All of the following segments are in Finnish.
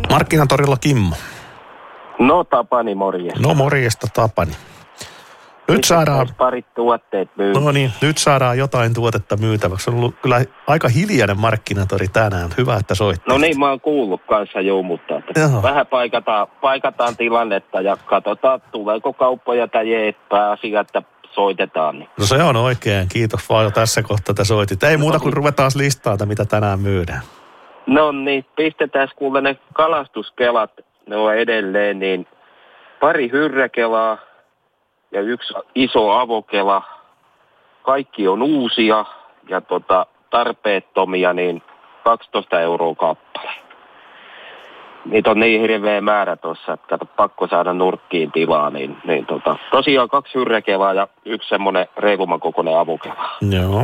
Markkinatorilla Kimmo. No Tapani, morjesta. No morjesta Tapani. Nyt saadaan parit tuotteet myyntiin. No niin, nyt saadaan jotain tuotetta myytäväksi. On ollut kyllä aika hiljainen Markkinatori tänään. Hyvä, että soittelit. No niin, mä oon kuullut kanssa mutta vähän paikataan tilannetta ja katsotaan, tuleeko kauppoja tai ei, pääasia, että soitetaan. Niin. No se on oikein. Kiitos vaan jo tässä kohtaa, että soitit. Ei muuta kuin ruvetaan listaata, mitä tänään myydään. No niin, pistetään kuule ne kalastuskelat, ne on edelleen, niin pari hyrräkelaa ja yksi iso avokela. Kaikki on uusia ja tarpeettomia, niin 12 euroa kappale. Niitä on niin hirveä määrä tuossa, että pakko saada nurkkiin tilaa. Tosiaan 2 hyrräkelaa ja yksi semmoinen reilumman kokoinen avokela. Joo.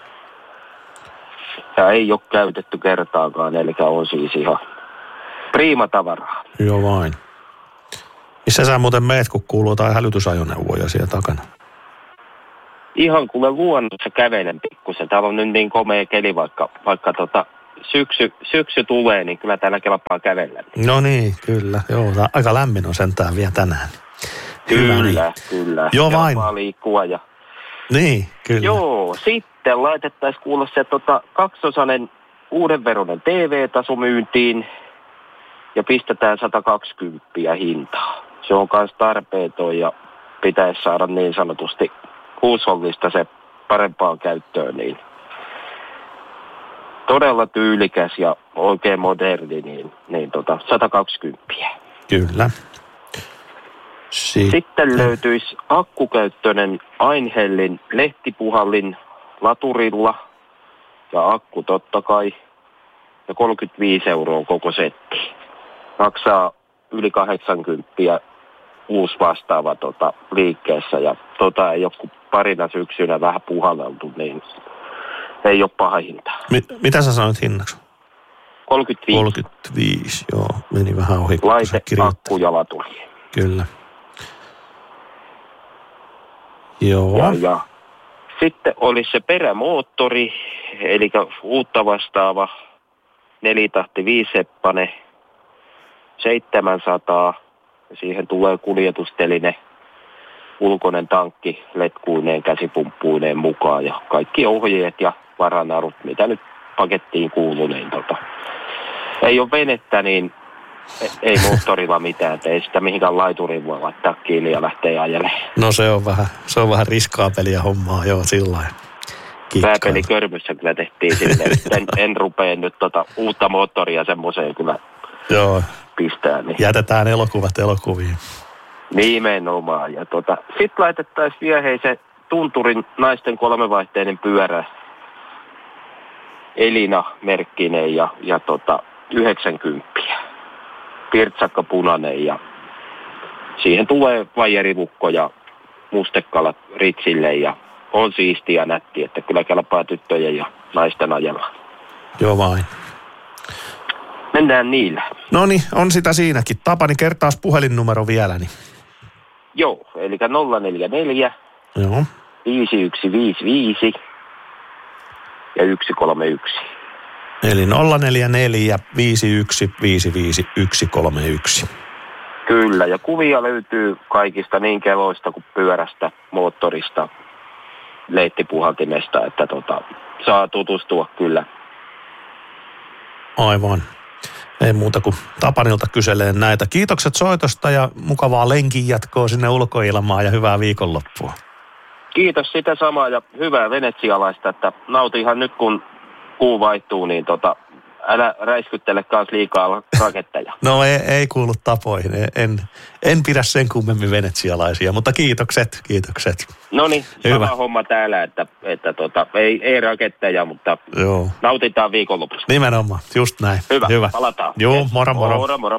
Ja ei ole käytetty kertaakaan, eli on siis ihan priimatavaraa. Joo vain. Missä sä muuten meet, kun kuuluu jotain hälytysajoneuvoja siellä takana? Ihan kuule luonnossa kävelen pikkusen. Täällä on nyt niin komea keli, vaikka syksy tulee, niin kyllä täällä kelpaa kävellä. No niin, kyllä. Joo, aika lämmin on sentään vielä tänään. Kyllä. Joo vain. Liikkua ja... Niin, kyllä. Joo, sitten laitettaisiin kuulla se 2-osainen uudenveroinen TV-taso myyntiin ja pistetään 120 hintaa. Se on myös tarpeeton ja pitäisi saada niin sanotusti huushollista se parempaan käyttöön, niin todella tyylikäs ja oikein moderni, niin 120. Kyllä. Sitten löytyisi akkukäyttöinen Einhellin lehtipuhallin laturilla ja akku totta kai ja 35 euroa koko setti. Maksaa yli 80 uusi vastaava liikkeessä ja ei ole kuin parina syksynä vähän puhalleltu, niin ei ole paha hinta. Mitä sä sanoit hinnaksi? 35. 35, joo. Meni vähän ohi. Laite, akku ja laturi. Kyllä. Joo. Ja sitten olisi se perämoottori, eli uutta vastaava 4-tahti 5-heppanen, 700. Ja siihen tulee kuljetusteline, ulkoinen tankki, letkuineen, käsipumppuineen mukaan ja kaikki ohjeet ja varanarut, mitä nyt pakettiin kuuluu, niin ei ole venettä, niin ei moottorilla mitään, ei sitä mihinkään laituriin voi laittaa kiinni ja lähtee ajelemaan. No se on vähän riskaapeliä hommaa, joo, sillain. Pääpeli Körmyssä kyllä tehtiin silleen, en rupea nyt uutta moottoria semmoiseen kyllä pistää. Niin. Jätetään elokuvat elokuviin. Nimenomaan. Ja sitten laitettaisiin vielä se Tunturin naisten 3-vaihteinen pyörä Elina-merkkinen ja 90. Pirtsakka punainen ja siihen tulee vaijerilukko ja mustekalat ritsille ja on siistiä ja nätti, että kyllä kelpaa tyttöjen ja naisten ajalla. Joo vain. Mennään niillä. No niin, on sitä siinäkin. Tapani, kertaas puhelinnumero vielä. Niin. Joo, eli 044 Joo. 5155 ja 131. Eli 044 5155 131. Kyllä, ja kuvia löytyy kaikista niin keloista kuin pyörästä, moottorista, leittipuhaltimesta, että saa tutustua kyllä. Aivan. Ei muuta kuin Tapanilta kyselee näitä. Kiitokset soitosta ja mukavaa lenkin jatkoa sinne ulkoilmaan ja hyvää viikonloppua. Kiitos sitä samaa ja hyvää venetsialaista, että nautihan nyt kun kuu vaihtuu, niin älä räiskyttele kans liikaa raketteja. No ei kuulu tapoihin. En pidä sen kummemmin venetsialaisia, mutta kiitokset. No niin, sama homma täällä, että ei raketteja, mutta joo. Nautitaan viikonlopusta. Nimenomaan, just näin. Hyvä. Palataan. Joo, moro. Moro.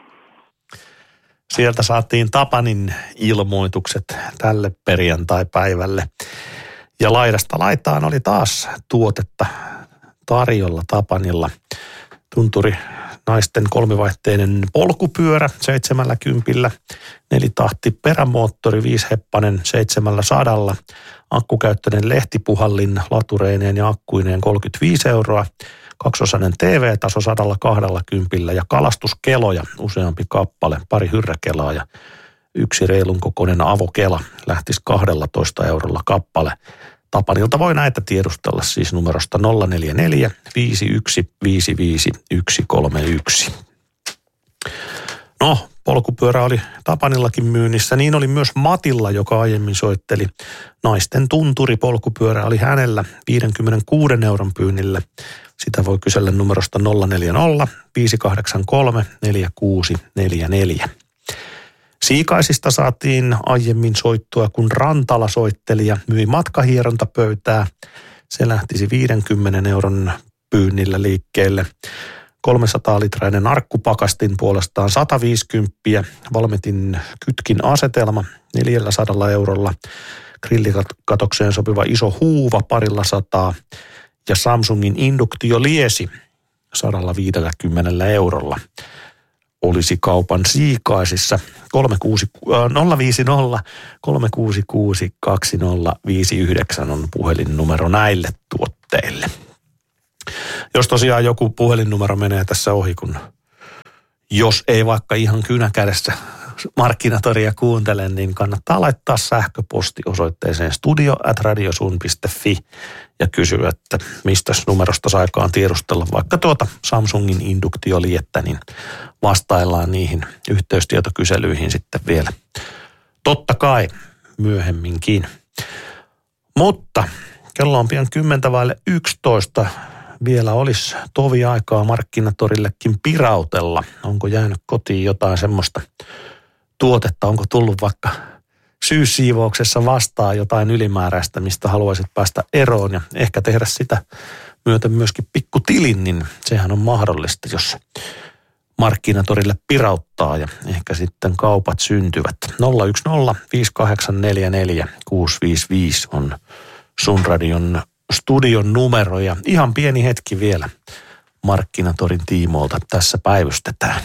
Sieltä saatiin Tapanin ilmoitukset tälle perjantai-päivälle. Ja laidasta laitaan oli taas tuotetta tarjolla Tapanilla. Tunturi naisten 3-vaihteinen polkupyörä 70, 4-tahti perämoottori 5-heppanen 700, akkukäyttöinen lehtipuhallin latureineen ja akkuineen 35 euroa, 2-osainen TV-taso 120 ja kalastuskeloja useampi kappale, pari hyrräkelaa ja yksi reilun kokoinen avokela lähtisi 12 eurolla kappale. Tapanilta voi näitä tiedustella siis numerosta 044 5155 131. No, polkupyörä oli Tapanillakin myynnissä. Niin oli myös Matilla, joka aiemmin soitteli. Naisten tunturipolkupyörä oli hänellä 56 euron pyynnillä. Sitä voi kysellä numerosta 040 583 4644. Siikaisista saatiin aiemmin soittua, kun Rantala soitteli ja myi matkahierontapöytää. Se lähtisi 50 euron pyynnillä liikkeelle. 300-litrainen arkkupakastin puolestaan 150, Valmetin kytkin asetelma 400 eurolla, grillikatokseen sopiva iso huuva 200 ja Samsungin induktioliesi 150 eurolla olisi kaupan Siikaisissa. 050 366 2059 on puhelinnumero näille tuotteille. Jos tosiaan joku puhelinnumero menee tässä ohi, jos ei vaikka ihan kynäkädessä Markkinatoria kuuntele, niin kannattaa laittaa sähköposti osoitteeseen studio@radiosun.fi ja kysyä, että mistä numerosta saikaan tiedustella vaikka tuota Samsungin induktioliettä, niin vastaillaan niihin yhteystietokyselyihin sitten vielä. Totta kai myöhemminkin. Mutta kello on pian 10:11. Vielä olisi tovi aikaa Markkinatorillekin pirautella. Onko jäänyt kotiin jotain semmoista tuotetta? Onko tullut vaikka syyssiivouksessa vastaan jotain ylimääräistä, mistä haluaisit päästä eroon ja ehkä tehdä sitä myöten myöskin pikkutilin, niin sehän on mahdollista, jos Markkinatorille pirauttaa ja ehkä sitten kaupat syntyvät. 010 5844 655 on Sun Radion studion numero ja ihan pieni hetki vielä Markkinatorin tiimoilta tässä päivystetään.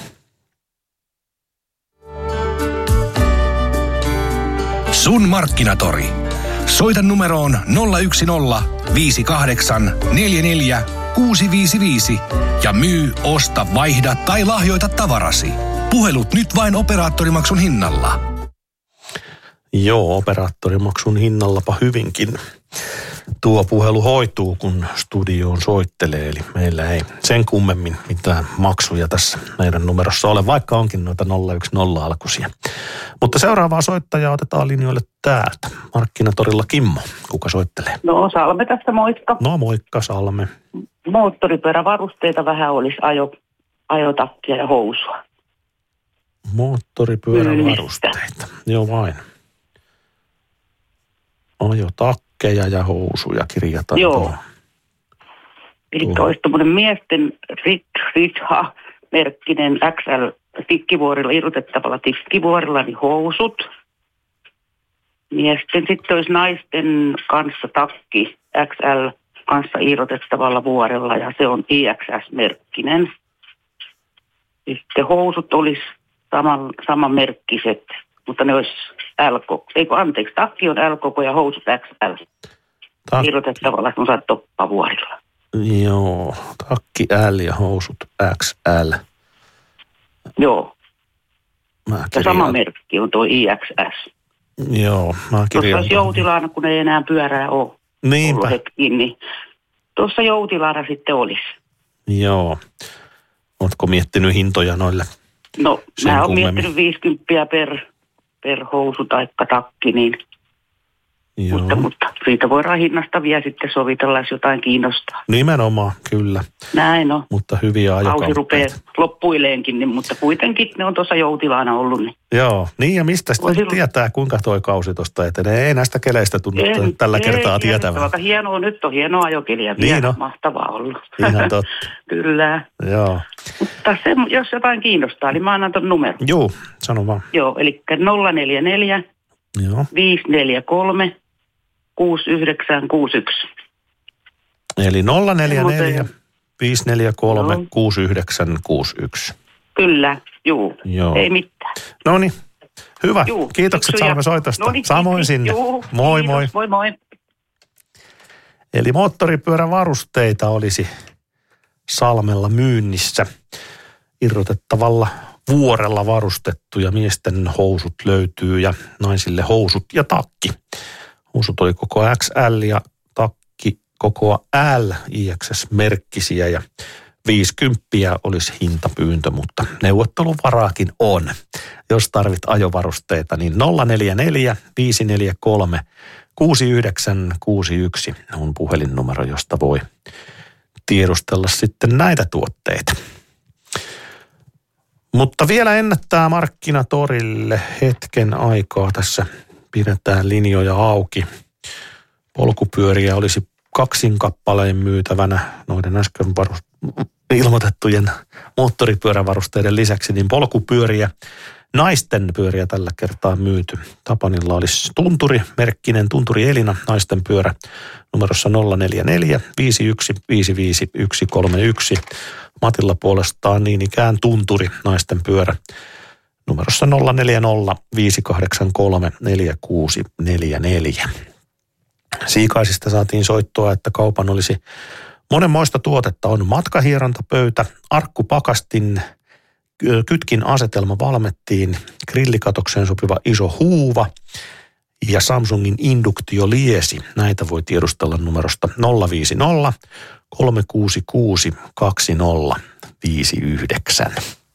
Sun Markkinatori. Soita numeroon 010 58 44 655 ja myy, osta, vaihda tai lahjoita tavarasi. Puhelut nyt vain operaattorimaksun hinnalla. Joo, operaattorimaksun hinnallapa hyvinkin. Tuo puhelu hoituu, kun studioon soittelee, eli meillä ei sen kummemmin mitään maksuja tässä meidän numerossa ole, vaikka onkin noita 010-alkuisia. Mutta seuraavaa soittajaa otetaan linjoille täältä. Markkinatorilla Kimmo, kuka soittelee? No Salme tässä, moikka. No moikka Salme. Moottoripyörävarusteita vähän olisi ajotakkia ja housua. Moottoripyörävarusteita, joo vain. Ajotakkeja ja housuja kirjataan. Joo. Eli olisi tuommoinen miesten Ritha-merkkinen XL-tikkivuorilla, irrotettavalla tikkivuorilla, niin housut. Miesten sitten olisi naisten kanssa takki XL kanssa irrotettavalla vuorella ja se on IXS-merkkinen. Sitten housut olisi samanmerkkiset, mutta ne olisi takki on L-koko ja housut XL. Irrotettavalla semmoisella toppavuorilla. Joo, takki L ja housut XL. Joo. Ja sama merkki on tuo IXS. Joo, mä kirjoitan. Tuossa olisi Joutilaana, kun ei enää pyörää ole. Niinpä. Hetkiin, niin tuossa Joutilaana sitten olisi. Joo. Ootko miettinyt hintoja noille? No, mä oon miettinyt 50 per housu taikka takki, niin mutta siitä voidaan hinnasta vielä sitten sovitella, jos jotain kiinnostaa. Nimenomaan, kyllä. Näin on. Mutta hyviä ajokamppeita. Kausi rupeaa loppuileenkin, niin, mutta kuitenkin ne on tuossa Joutilaana ollut. Niin. Joo, niin ja mistä sitten tietää, kuinka toi kausi tuosta etenee? Ei näistä keleistä tunnu tällä kertaa tietävän. Aika hienoa, nyt on hienoa ajokeliä vielä. Niin mahtavaa ollut. Ihan totta. Kyllä. Joo. Mutta jos jotain kiinnostaa, niin mä annan ton numeron. Joo, sano vaan. Joo, eli 044 543 6961. Eli 044 543 6961. Kyllä, juu. Joo. Ei mitään. Noniin, hyvä. Juu, kiitokset Salme soitosta. Noniin, samoin sinne. Juu, moi kiitos, moi. Moi moi. Eli moottoripyörävarusteita olisi Salmella myynnissä. Irrotettavalla vuorella varustettuja miesten housut löytyy ja naisille housut ja takki. Housut oli koko XL ja takki koko L, IXS-merkkisiä ja 50 olisi hintapyyntö, mutta neuvotteluvaraakin on. Jos tarvit ajovarusteita, niin 044 543 6961 on puhelinnumero, josta voi tiedustella sitten näitä tuotteita. Mutta vielä ennättää Markkinatorille hetken aikaa. Tässä pidetään linjoja auki. Polkupyöriä olisi 2 kappaleen myytävänä noiden äsken ilmoitettujen moottoripyörävarusteiden lisäksi, niin polkupyöriä, naisten pyöriä tällä kertaa myyty. Tapanilla olisi Tunturi-merkkinen Tunturi Elina naisten pyörä numerossa 044 5155 131. Matilla puolestaan niin ikään Tunturi naisten pyörä numerossa 040 583 4644. Siikaisista saatiin soittoa, että kaupan olisi monenmoista tuotetta. On matkahierontapöytä, arkkupakastin, kytkin asetelma valmettiin, grillikatokseen sopiva iso huuva ja Samsungin induktioliesi. Näitä voi tiedustella numerosta 050 366 2059.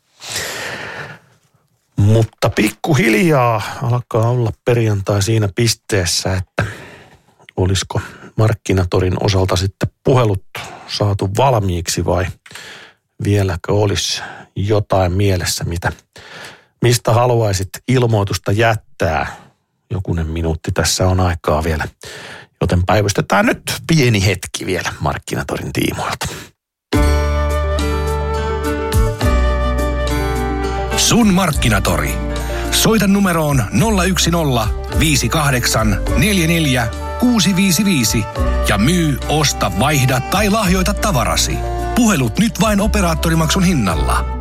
Mutta pikkuhiljaa alkaa olla perjantai siinä pisteessä, että olisiko Markkinatorin osalta sitten puhelut saatu valmiiksi vai vieläkö olisi jotain mielessä, mistä haluaisit ilmoitusta jättää. Jokunen minuutti tässä on aikaa vielä, joten päivystetään nyt pieni hetki vielä Markkinatorin tiimoilta. Sun Markkinatori. Soita numeroon 010 58 44 655 ja myy, osta, vaihda tai lahjoita tavarasi. Puhelut nyt vain operaattorimaksun hinnalla.